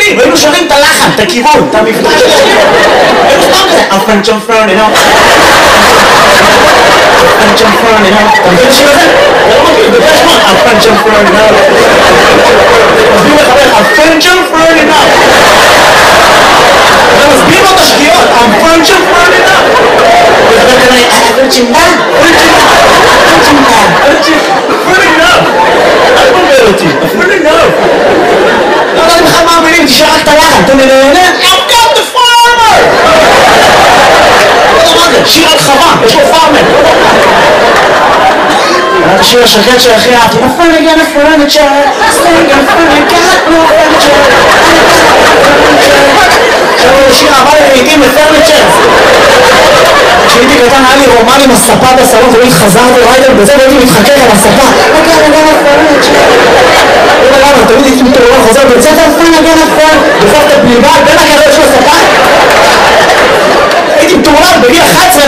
יוצאים, והיינו שרים את הלחן, את הכיוון, את המבטא של השיר. היינו סתם כזה, הפרנץ' אמפרני, הפרנץ' אמפרני, אתה מבין השיר הזה? אתה לא מכיר, בגלל שמות, הפרנץ' אמפרני, מסביר לחבר, הפרנץ' אמפרני, אתה מסביר לו את השגיאות, הפרנץ' אמפרני, וחבר כזה, הפרנץ' אמפרני, אל תבלבל אותי, אפילו נאו. לא יודעת בכלל מה המילים, תשאר רק את הלחן, אתה מנהנה? I've got the farmer! לא יודע מה זה, שיר על חווה, יש לו פארמר. היה השיר השקט של הכי אהבתי, A furniture, a furniture, עכשיו הוא שיר אהבה לעיתים לפרניצ'ר. כשהייתי קטן היה לי רומן עם הספה בסלון, תמיד חזרתי ריידר בזה והייתי מתחכך על הספה. תמיד הייתי מתעורר חוזר בית ספר, בסוף את הבלבל בין הקריות של הספה. הייתי מתעורר בגיל 11,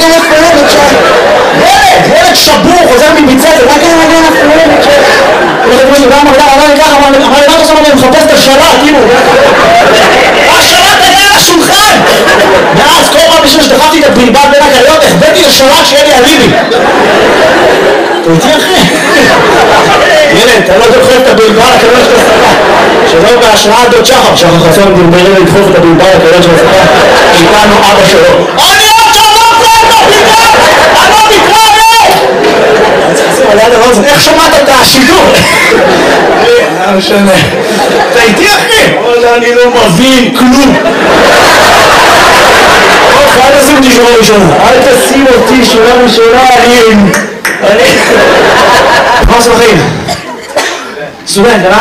ילד שבור חוזר מבית ספר. אמר לי, מה אתה עושה? אני מחפש את השלט, תראו. השלט היה על השולחן! ואז כל פעם בשביל שדחפתי את הבלבל בין הקריות, החבאתי לשלט שיהיה לי אליבי. אתה איתי אחי? ילד, אתה לא דוחף את הבלבל הקריות של הספה. שלא בהשראת דוד שחר, שחר חסון דלברים לדחוף את הבלבל הקריות של הספה. איתנו אבא שלו. אני עוד שלום פה! אני לא מתראה! איך שמעת את השידור? לא משנה. אתה איתי אחי? אני לא מבין כלום. אל תשים אותי שורה ראשונה. אל תשים אותי שורה ראשונה. אני... מה עושה בחיים? סטודנט, אה?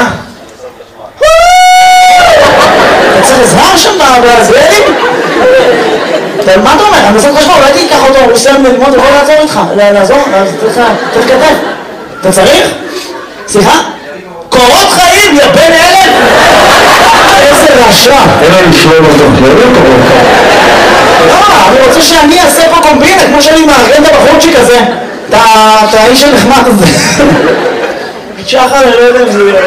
אתה צריך עזרה שם בזלדים? מה אתה אומר? אני עושה חשבון, אולי תיקח אותו, הוא סיים ללמוד, הוא יכול לעזור איתך. לעזור? צריך כתב. אתה צריך? סליחה? קורות חיים, יא בן אלף! איזה רשע! אין לי לשלום אותו, לא קורות חיים. לא, אני רוצה שאני אעשה פה קומבינה, כמו שאני מארגן את הבחורצ'יק הזה. את האיש הנחמד הזה. שחר, אני לא יודע אם זה יהיה.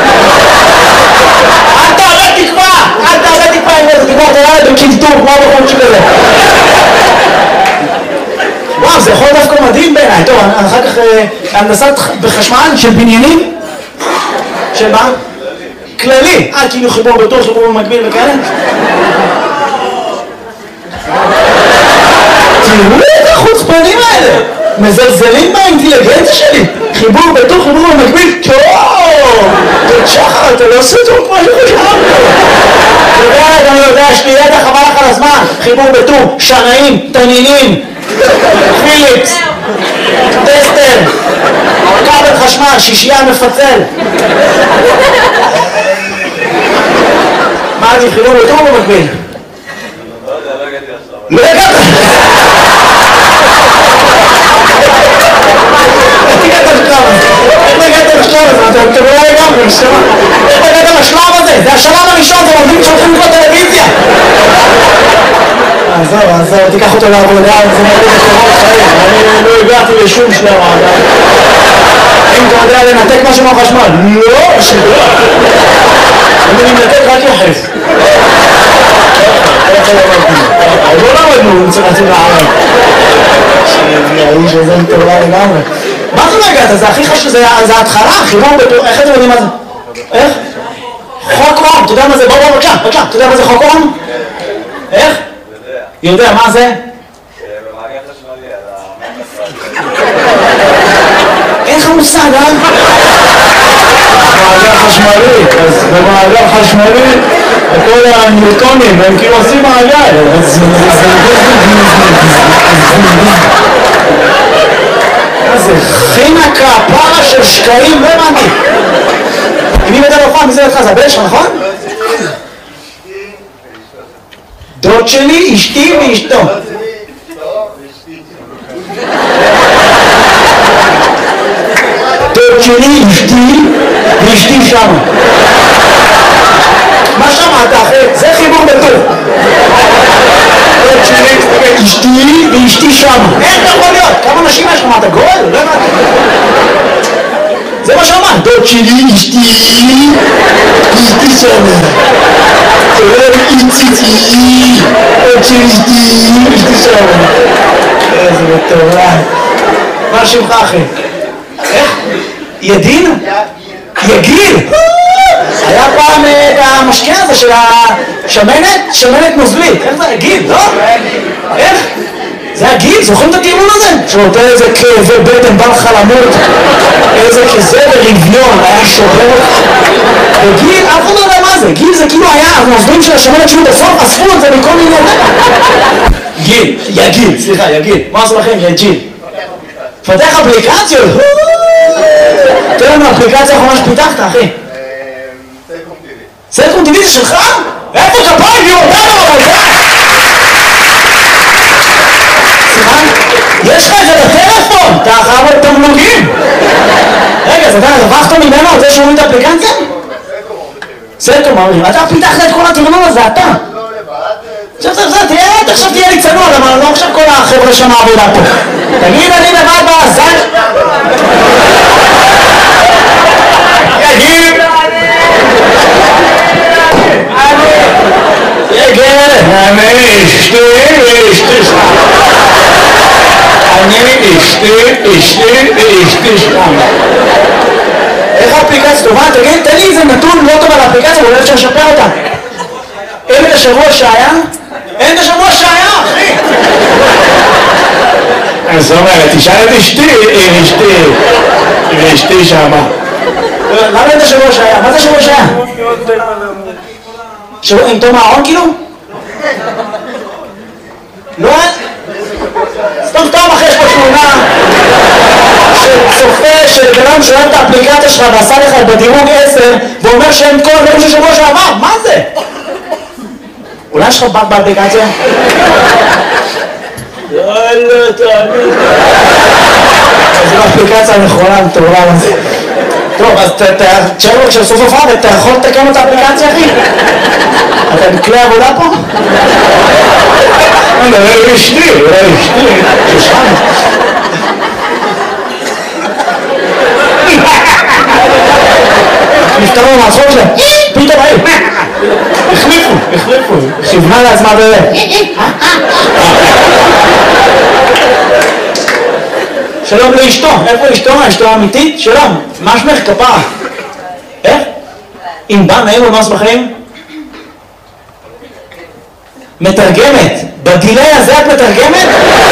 אל תעלה תקווה! אל תעלה תקווה עם איזה תקווה, תראה לי בקלטור, כמו הבחורצ'יק הזה. וואו, זה יכול דווקא מדהים בעיניי. טוב, אחר כך הנדסת בחשמל של בניינים. של מה? כללי. כאילו חיבור בטור, חיבור במקביל וכאלה. תראו את החוצפנים האלה. מזלזלים באינטליגנציה שלי. חיבור בטור, חיבור במקביל. טוב! תוד שחר, אתה לא עושה טוב כמו שחשבנו. אני יודע, יש לי ידע חבל לך על הזמן. חיבור בטור, שנאים, תנינים. פיליפס, טסטר, כבל חשמל, שישייה מפצל. מה אני חילום יותר או במקביל? לא הגעתי עכשיו. לא הגעת? איך הגעת לשלב הזה? אתם לא לגמרי, נשמע. איך הגעת לשלב הזה? זה השלב הראשון, זה עובדים שהולכים לראות טלוויזיה. עזוב, תיקח אותו לעבודה, זה מראה לקורות חיים. אני לא הגעתי לשום שלב. אם אתה יודע לנתק משהו מהחשמל? לא, שלא. אני מנתק רק יחס. לא למדנו, צריך להציל לערב. שהאיש הזה מטורלה לגמרי. מה זה לא הגעת? זה הכי חשוב, זה ההתחלה, חיבור בטור, איך אתם יודעים מה זה? איך? חוק אום, אתה יודע מה זה? בוא, בבקשה, אתה יודע מה זה חוק אום? איך? יודע, מה זה? במעגל חשמלי על אין לך מושג, אה? במעגל חשמלי, אז במעגל חשמלי כל הניוטונים, הם כאילו עושים מעגל, אז זה חינקה, פרה של שקעים, לא הבנתי. אם היא בדל אופן, מי זה לך? זה הבן שלך, נכון? דוד שלי, אשתי ואשתו. דוד שלי, אשתי ואשתי שם. מה שמעת אחי? זה חיבור בטור. דוד שלי, אשתי ואשתי שם. איך יכול להיות? כמה נשים יש לך? מה אתה גול? לא הבנתי. זה מה שאמרת. דוד שלי, אשתי ואשתי שם. תורה. מה שמך אחי? איך? ידין? יגיל! היה פעם את המשקה הזה של השמנת? שמנת נוזלית. איך זה? גיל, לא? איך? זה הגיל, זוכרים את הטיעון הזה? שנותן איזה כאבי בטן, בא לך למות, איזה כזה ברביון, היה שובר אותך. וגיל, אף אחד לא יודע מה זה, גיל זה כאילו היה הנוזלים של השמנת שהוא בסוף, אספו את זה מכל מיני... גיל, יגיל, סליחה, יגיל. מה עשו לכם? יגיל. פתח אפליקציות. תראה לנו אפליקציה האחרונה שפיתחת, אחי. סלקום טיווי זה שלך? איפה כפיים? יהיו אותנו בבלדה! סליחה? יש לך את זה בטלפון! אתה חייב את תמלוגים! רגע, אז אתה רווחת ממנו על זה שהוא את האפליקציה? סלקום אומרים. אתה פיתחת את כל התרנון הזה, אתה! עכשיו תהיה לי צנוע, אבל לא עכשיו כל החבר'ה שם העבודה פה. תגיד, אני לבד בעזן... יגיד! אני אשתי שם. איך האפליקציה טובה? תגיד, תן לי איזה נתון לא טוב על האפליקציה, אבל אפשר לשפר אותה. אין את השבוע שהיה? אין את השבוע שהיה, אחי! זאת אומרת, תשאל את אשתי שמה. למה אין את השבוע שהיה? מה זה השבוע שהיה? שבוע עם תום הארון כאילו? לא? סתם אחרי יש פה תמונה של צופה של בנם שאוהב את האפליקציה שלך ועשה לך בדירוג 10 ואומר שהם כל הדברים של שבוע שעבר, מה זה? אולי יש לך בת באפליקציה? יאללה, תאמין. זו האפליקציה הנכונה, מטורלל הזה. טוב, אז תשאר לו כשסוף הופעה ואתה יכול לתקן את האפליקציה, אחי? אתה מכלי עבודה פה? אולי אשתי. ששם. נפטרו מהצחוק שלהם. פתאום היי. החליפו. כיוונה לעצמה שלום לאשתו. איפה אשתו? אשתו האמיתית? שלום. מה שמך כפרה? איך? אם בא נעים ומאס בחיים? מתרגמת. בגילי הזה את מתרגמת?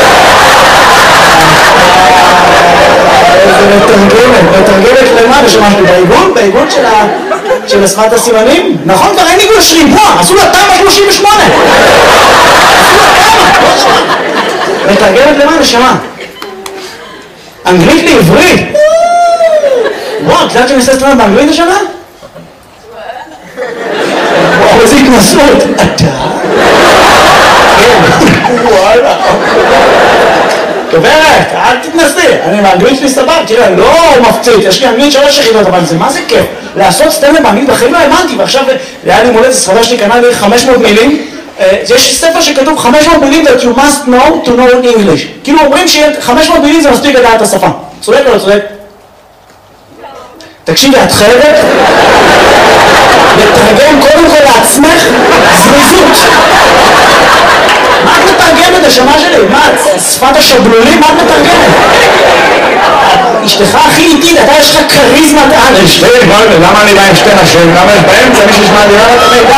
איזה מתרגמת למה? ושמשהו בעיגון של שפת הסימנים? נכון, כבר אין עיגון של ריבוע, עשו לה תמ"א 38. מתרגמת למה? נשמה. אנגלית לעברית. וואו, את יודעת שאני עושה סטרנד באנגלית השנה? וואו, איזה התנסות. אתה? וואלה. גברת, אל תתנסי, אני באנגלית שלי סבב, תראה, לא מפציץ, יש לי אנגלית 3 יחידות, אבל זה מה זה כיף? לעשות סטנדאפ באנגלית בחיים לא האמנתי, ועכשיו היה לי מולדת, סחבה שלי קנה לי 500 מילים, יש ספר שכתוב 500 מילים that you must know to know English, כאילו אומרים ש500 מילים זה מספיק לדעת את השפה, צודק או לא צודק? תקשיבי, את חייבת לתרגם קודם כל לעצמך זריזות. מה את מתרגמת השמה שלי? מה, שפת השבלולים? מה את מתרגמת? אשתך הכי איטית, אתה יש לך קריזמה על אשתי. למה אני בא עם שתי נשים? למה יש באמצע מישהו שמעדירה את המידע?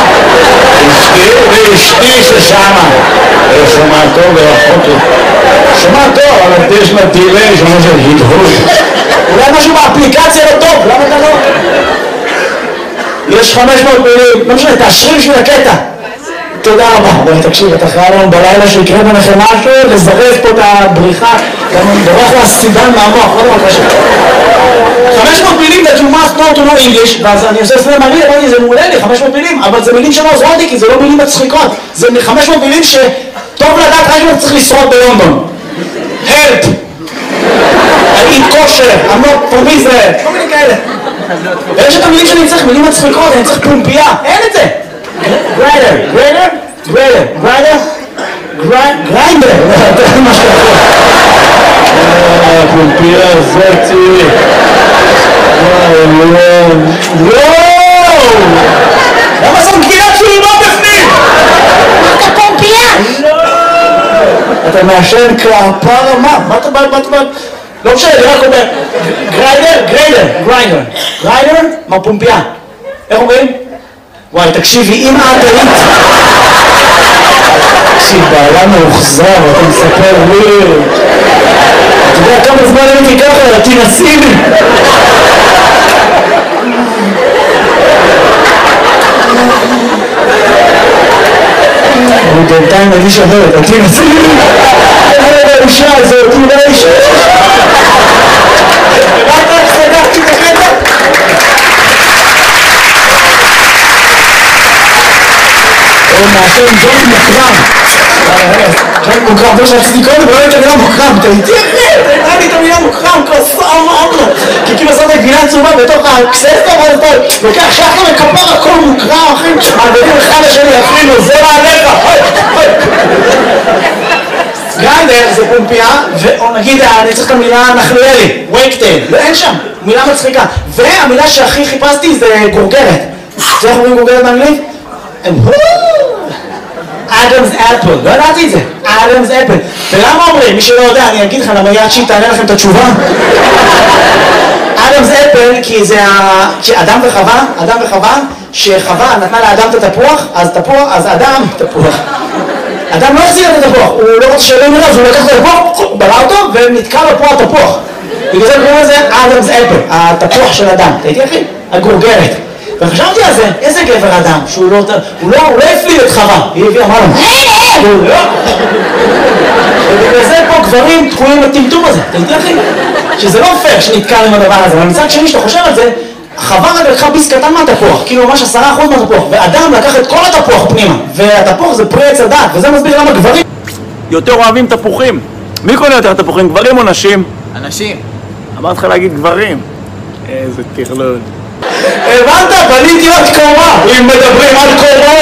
אשתי ששמה. שומע טוב ורחוק. שומע טוב, אבל יש לה דילי, שומע של הדהוד. אולי משהו באפליקציה לא טוב, למה אתה לא? יש 500 מילים, לא משנה, תאשרי בשביל הקטע. תודה רבה. תקשיב, אתה חייב לנו בלילה שיקרה ביניכם משהו, לזרז פה את הבריחה, גם בורח לסידן מהמוח, לא דבר קשה. 500 מילים that you must know to know English, ואז אני עושה סלם מראה, אמרתי, זה מעולה לי, 500 מילים, אבל זה מילים שלא עוזרות לי, כי זה לא מילים מצחיקות. זה 500 מילים שטוב לדעת רק אם אתה צריך לשרוד בלונדון. Help! I eat kosher, I'm not from Israel, כל מיני כאלה. ויש את המילים שאני צריך, מילים מצחיקות, אני צריך פומפייה, אין את זה. גריינדר, מה שאתה פומפייה זאתי. וואו! למה זו מגילה שהיא לא בפנים? אתה פומפייה! אתה ומעשן כפרה, מה אתה בא, לא משנה, אני רק אומר, גריידר, מרפומפיה, איך אומרים? וואי, תקשיבי, אם את היית... תקשיב, בעיה מאוחזר, אתה מספר לי... אתה יודע כמה זמן הייתי ככה, תנסי לי! אני בינתיים מרגיש אחרת, תנסי לי! האישה הזאת, אולי האישה... רק סגרתי את החדר! מעשן ג'ון מוקרם. ג'ון מוקרם, זה שרציתי קודם, ולא הייתה מילה מוקרם. תהייתי אחרת, הייתה לי את המילה מוקרם, כוסה אמרה. כי כאילו עושה את הגבינה צהובה בתוך הקססטה, ואז אתה לוקח שחר וכפר הכל מוקרם, אחי. מעבדים אחד לשני, אפילו, זה מעליך. גריידר זה פומפיה, או נגיד, אני צריך את המילה נחליאלי, וייקטייל, אין שם, מילה מצחיקה. והמילה שהכי חיפשתי זה גורגרת. זה איך אומרים גורגרת באנגלית? אדמס אפל, לא ידעתי את זה, אדמס אפל. ולמה אומרים? מי שלא יודע, אני אגיד לך למה יד שהיא תענה לכם את התשובה. אדמס אפל, כי זה אדם וחווה, שחווה נתנה לאדם את התפוח, אז אדם, תפוח. אדם לא החזיר את התפוח, הוא לא רוצה שאלים אליו, הוא לקח את התפוח, בלע אותו, ונתקע לו פה התפוח. בגלל זה קוראים לזה אדמס אפל, התפוח של אדם. תהייתי אחי? הגורגרת. וחשבתי על זה, איזה גבר אדם, שהוא לא הפליל את חווה, היא הביאה, אמרה לו, ובגלל זה פה גברים תקועים בטמטום הזה, תהייתי אחי? שזה לא פייר שנתקע עם הדבר הזה, אבל מצד שני שאתה חושב על זה, חווה רק לקחה ביס קטן מהתפוח, כאילו ממש 10% מהתפוח, ואדם לקח את כל התפוח פנימה, והתפוח זה פרי עץ הדת, וזה מסביר למה גברים יותר אוהבים תפוחים. מי קונה יותר תפוחים, גברים או נשים? אנשים. אמרת לך להגיד גברים. איזה טרלול. הבנת? בניתי עוד קומה, אם מדברים על קומות.